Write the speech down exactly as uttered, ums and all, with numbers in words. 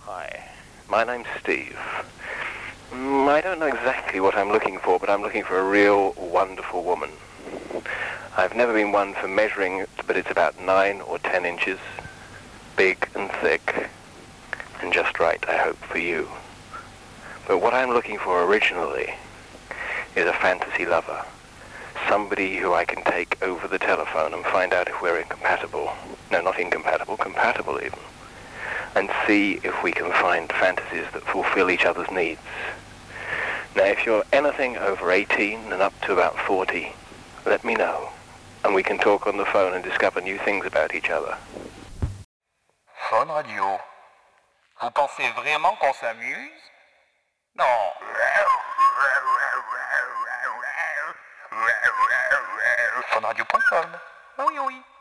Hi, my name's Steve. Mm, I don't know exactly what I'm looking for, but I'm looking for a real wonderful woman. I've never been one for measuring, but it's about nine or ten inches, big and thick, and just right, I hope, for you. But what I'm looking for originally is a fantasy lover. Somebody who I can take over the telephone and find out if we're incompatible. No, not incompatible, compatible even. And see if we can find fantasies that fulfill each other's needs. Now, if you're anything over eighteen and up to about forty, let me know. And we can talk on the phone and discover new things about each other. Fun Radio. Vous pensez vraiment qu'on s'amuse? Non. Fun radio point com. Oui, oui.